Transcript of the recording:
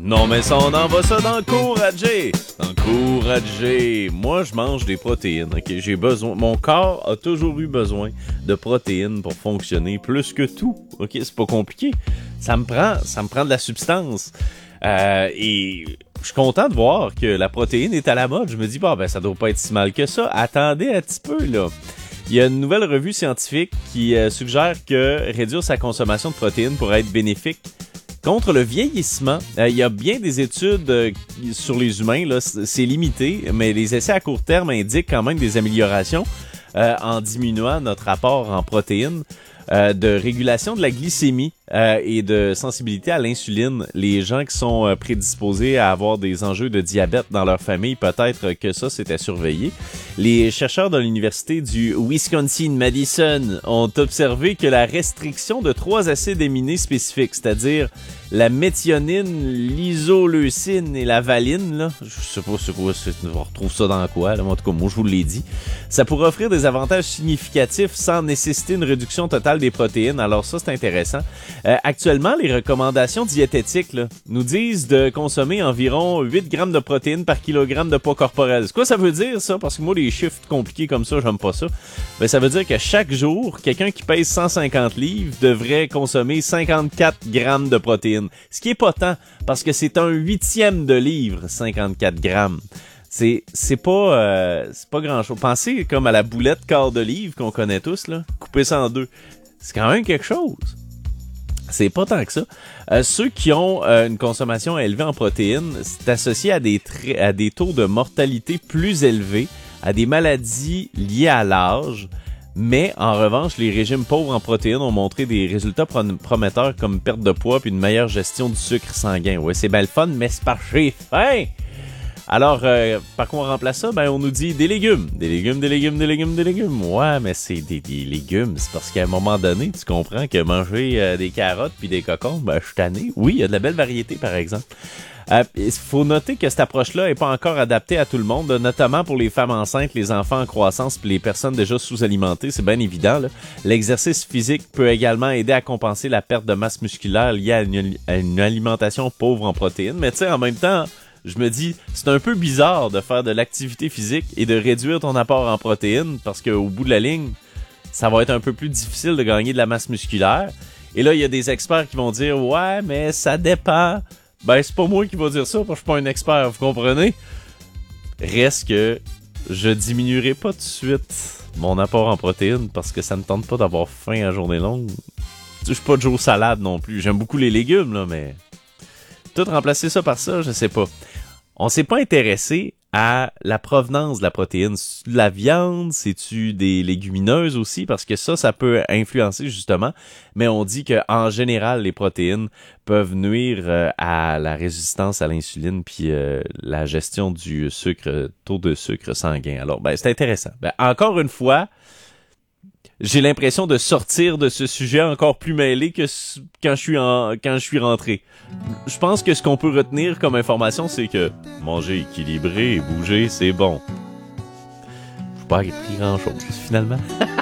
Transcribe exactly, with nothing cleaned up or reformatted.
Non, mais ça, on envoie ça dans Encourager. Encourager. Moi, je mange des protéines. Ok, j'ai besoin. Mon corps a toujours eu besoin de protéines pour fonctionner plus que tout. Ok, c'est pas compliqué. Ça me prend, ça me prend de la substance. Euh, et je suis content de voir que la protéine est à la mode. Je me dis, bah, ben, ça doit pas être si mal que ça. Attendez un petit peu, là. Il y a une nouvelle revue scientifique qui euh, suggère que réduire sa consommation de protéines pourrait être bénéfique contre le vieillissement. Euh, il y a bien des études euh, sur les humains, là, c'est limité, mais les essais à court terme indiquent quand même des améliorations euh, en diminuant notre apport en protéines, euh, de régulation de la glycémie euh, et de sensibilité à l'insuline. Les gens qui sont euh, prédisposés à avoir des enjeux de diabète dans leur famille, peut-être que ça, c'était surveillé. Les chercheurs de l'université du Wisconsin-Madison ont observé que la restriction de trois acides aminés spécifiques, c'est-à-dire la méthionine, l'isoleucine et la valine, là, je sais pas c'est quoi, c'est, on retrouve ça dans quoi, là, en tout cas, moi je vous l'ai dit, ça pourrait offrir des avantages significatifs sans nécessiter une réduction totale des protéines. Alors ça, c'est intéressant. Euh, actuellement, les recommandations diététiques là, nous disent de consommer environ huit grammes de protéines par kilogramme de poids corporel. C'est quoi ça veut dire, ça? Parce que moi, les chiffres compliqués comme ça, j'aime pas ça. Ben, ça veut dire que chaque jour, quelqu'un qui pèse cent cinquante livres devrait consommer cinquante-quatre grammes de protéines. Ce qui est pas tant, parce que c'est un huitième de livre, cinquante-quatre grammes. C'est, c'est pas, euh, c'est pas grand chose. Pensez comme à la boulette quart de livre qu'on connaît tous, là. Couper ça en deux. C'est quand même quelque chose. C'est pas tant que ça. Euh, ceux qui ont euh, une consommation élevée en protéines, c'est associé à des, tra- à des taux de mortalité plus élevés, à des maladies liées à l'âge. Mais, en revanche, les régimes pauvres en protéines ont montré des résultats prom- prometteurs comme perte de poids puis une meilleure gestion du sucre sanguin. Ouais, c'est bien le fun, mais c'est pas chez fin! Alors, euh, par quoi on remplace ça? Ben, on nous dit des légumes. Des légumes, des légumes, des légumes, des légumes. Ouais, mais c'est des, des légumes. C'est parce qu'à un moment donné, tu comprends que manger euh, des carottes puis des cocombes, ben, je suis tanné. Oui, il y a de la belle variété, par exemple. Euh, il faut noter que cette approche-là est pas encore adaptée à tout le monde, notamment pour les femmes enceintes, les enfants en croissance puis les personnes déjà sous-alimentées, c'est bien évident, là. L'exercice physique peut également aider à compenser la perte de masse musculaire liée à une, à une alimentation pauvre en protéines. Mais tu sais, en même temps, je me dis, c'est un peu bizarre de faire de l'activité physique et de réduire ton apport en protéines parce qu'au bout de la ligne, ça va être un peu plus difficile de gagner de la masse musculaire. Et là, il y a des experts qui vont dire, ouais, mais ça dépend. Ben, c'est pas moi qui va dire ça, parce que je suis pas un expert, vous comprenez? Reste que je diminuerai pas tout de suite mon apport en protéines parce que ça me tente pas d'avoir faim à journée longue. Je suis pas de jour salade non plus. J'aime beaucoup les légumes, là, mais tout remplacer ça par ça, je sais pas. On s'est pas intéressé à la provenance de la protéine. C'est-tu de la viande? C'est-tu des légumineuses aussi? Parce que ça, ça peut influencer justement. Mais on dit que en général, les protéines peuvent nuire euh, à la résistance à l'insuline puis euh, la gestion du sucre, taux de sucre sanguin. Alors, ben, c'est intéressant. Ben, encore une fois, j'ai l'impression de sortir de ce sujet encore plus mêlé que quand je suis en, quand je suis rentré. Je pense que ce qu'on peut retenir comme information, c'est que manger équilibré et bouger, c'est bon. Faut pas écrire grand chose, finalement.